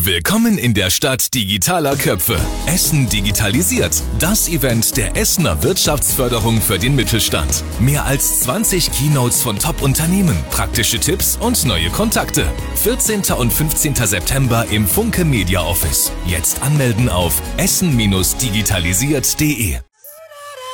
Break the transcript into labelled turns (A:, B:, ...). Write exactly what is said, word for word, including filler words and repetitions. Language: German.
A: Willkommen in der Stadt digitaler Köpfe. Essen digitalisiert. Das Event der Essener Wirtschaftsförderung für den Mittelstand. Mehr als zwanzig Keynotes von Top-Unternehmen, praktische Tipps und neue Kontakte. vierzehnten und fünfzehnten September im Funke Media Office. Jetzt anmelden auf essen digitalisiert punkt de.